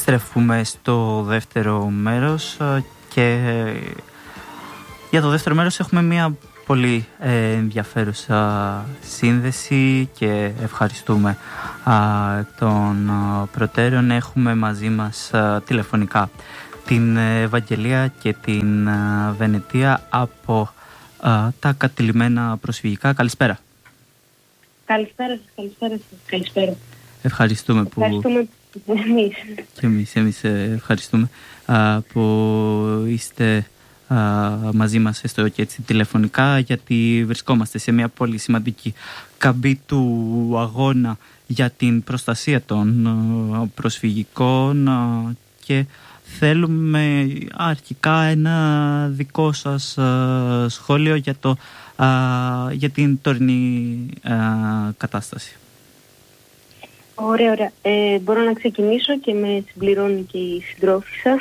Επιστρέφουμε στο δεύτερο μέρος και για το δεύτερο μέρος έχουμε μια πολύ ενδιαφέρουσα σύνδεση και ευχαριστούμε των προτέρων. Έχουμε μαζί μας τηλεφωνικά την Ευαγγελία και την Βενετία από τα κατηλημένα προσφυγικά. Καλησπέρα. Καλησπέρα σας. Καλησπέρα. Ευχαριστούμε που... Εμείς ευχαριστούμε που είστε μαζί μας έστω και έτσι τηλεφωνικά, γιατί βρισκόμαστε σε μια πολύ σημαντική καμπή του αγώνα για την προστασία των προσφυγικών και θέλουμε αρχικά ένα δικό σας σχόλιο για την τωρινή κατάσταση. Ωραία. Μπορώ να ξεκινήσω και με συμπληρώνει και η συντρόφισσα σας.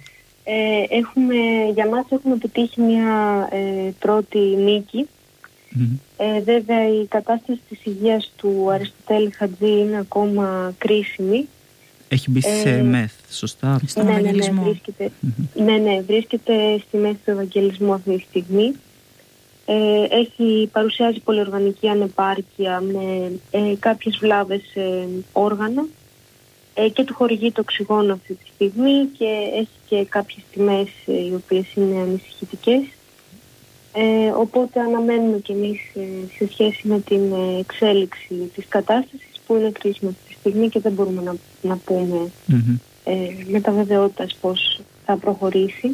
Για μας έχουμε επιτύχει μια πρώτη νίκη. Βέβαια η κατάσταση της υγείας του Αριστοτέλη Χατζή είναι ακόμα κρίσιμη. Έχει μπει σε ΜΕΘ, σωστά? Στον Ευαγγελισμό. Βρίσκεται στη μέση του Ευαγγελισμού αυτή τη στιγμή. Παρουσιάζει πολυοργανική ανεπάρκεια με κάποιες βλάβες όργανα και του χορηγείται οξυγόνο αυτή τη στιγμή και έχει και κάποιες τιμές οι οποίες είναι ανησυχητικές. Οπότε αναμένουμε κι εμείς σε σχέση με την εξέλιξη της κατάστασης που είναι κρίσιμη αυτή τη στιγμή και δεν μπορούμε να πούμε με τα βεβαιότητας πώς θα προχωρήσει.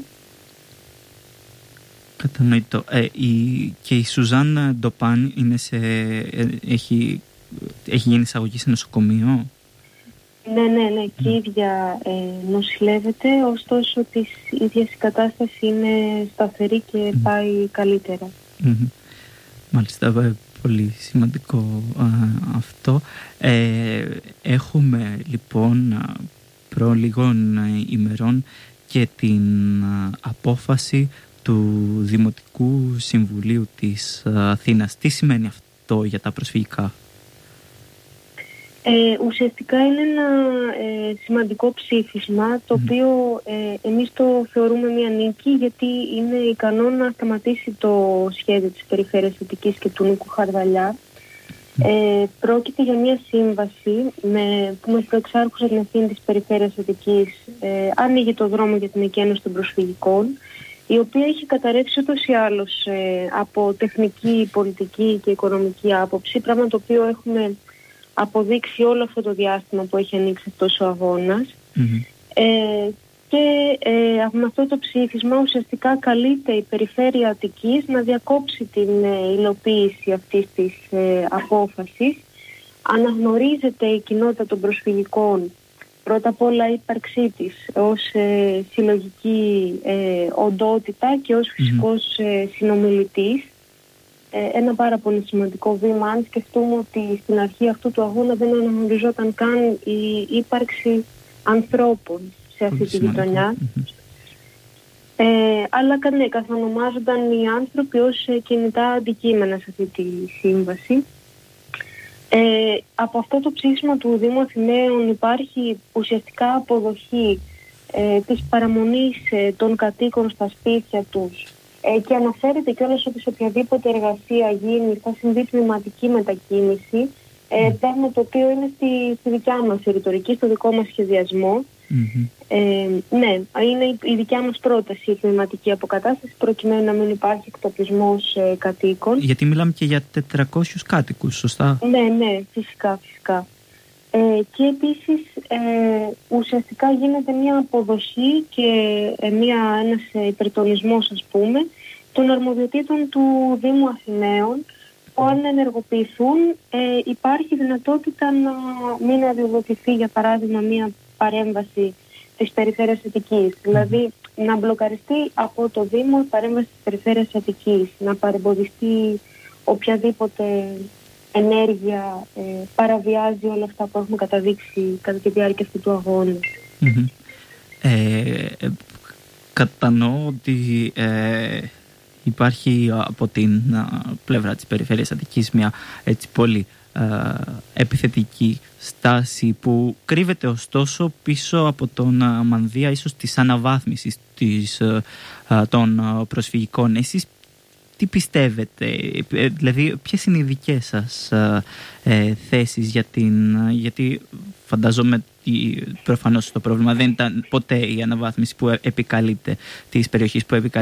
Κατανοητό. Και η Σουζάν Ντοπάν έχει γίνει εισαγωγή σε νοσοκομείο. Ναι, και η ίδια νοσηλεύεται, ωστόσο της ίδιας η κατάσταση είναι σταθερή και πάει καλύτερα. Μάλιστα, πολύ σημαντικό αυτό. Έχουμε λοιπόν προ λίγων ημερών και την απόφαση του Δημοτικού Συμβουλίου της Αθήνας. Τι σημαίνει αυτό για τα προσφυγικά? Ουσιαστικά είναι ένα σημαντικό ψήφισμα το οποίο εμείς το θεωρούμε μια νίκη, γιατί είναι ικανό να σταματήσει το σχέδιο της Περιφέρειας Αττικής και του Νίκου Χαρδαλιά. Πρόκειται για μια σύμβαση που με προεξάρχουσα την ευθύνη της Περιφέρειας Αττικής άνοιγε το δρόμο για την εκένωση των προσφυγικών, η οποία έχει καταρρεύσει ούτως ή άλλως από τεχνική, πολιτική και οικονομική άποψη, πράγμα το οποίο έχουμε αποδείξει όλο αυτό το διάστημα που έχει ανοίξει αυτός ο αγώνας. Με αυτό το ψήφισμα ουσιαστικά καλείται η Περιφέρεια Αττικής να διακόψει την υλοποίηση αυτής της απόφασης. Αναγνωρίζεται η κοινότητα των προσφυγικών, πρώτα απ' όλα η ύπαρξή της ως συλλογική οντότητα και ως φυσικός συνομιλητής. Ένα πάρα πολύ σημαντικό βήμα, αν σκεφτούμε ότι στην αρχή αυτού του αγώνα δεν αναγνωριζόταν καν η ύπαρξη ανθρώπων σε αυτή τη γειτονιά. Αλλά καθονομάζονταν οι άνθρωποι ως κινητά αντικείμενα σε αυτή τη σύμβαση. Από αυτό το ψήφισμα του Δήμου Αθηναίων υπάρχει ουσιαστικά αποδοχή της παραμονής των κατοίκων στα σπίτια τους και αναφέρεται κιόλας ότι σε οποιαδήποτε εργασία γίνει θα συμβεί τμηματική μετακίνηση, πράγμα το οποίο είναι στη δικιά μας ρητορική, στο δικό μας σχεδιασμό. Είναι η δικιά μας πρόταση η τμηματική αποκατάσταση, προκειμένου να μην υπάρχει εκτοπισμός κατοίκων. Γιατί μιλάμε και για 400 κάτοικους, σωστά? Ναι, φυσικά. Και επίσης ουσιαστικά γίνεται μια αποδοχή και ένας υπερτονισμός, ας πούμε, των αρμοδιοτήτων του Δήμου Αθηναίων, που αν ενεργοποιηθούν υπάρχει δυνατότητα να μην αδειοδοτηθεί, για παράδειγμα, μια παρέμβαση της Περιφέρειας Αττικής. Δηλαδή να μπλοκαριστεί από το Δήμο η παρέμβαση της Περιφέρειας Αττικής, να παρεμποδιστεί οποιαδήποτε ενέργεια παραβιάζει όλα αυτά που έχουμε καταδείξει κατά τη διάρκεια αυτού του αγώνα. Κατανοώ ότι υπάρχει από την πλευρά της Περιφέρειας Αττικής μια έτσι πολύ επιθετική στάση που κρύβεται ωστόσο πίσω από τον μανδύα ίσως της αναβάθμισης των προσφυγικών. Εσείς τι πιστεύετε, δηλαδή ποιες είναι οι δικές σας θέσεις γιατί φανταζόμαι προφανώς το πρόβλημα δεν ήταν ποτέ η αναβάθμιση που επικαλείται της περιοχής που επικαλείται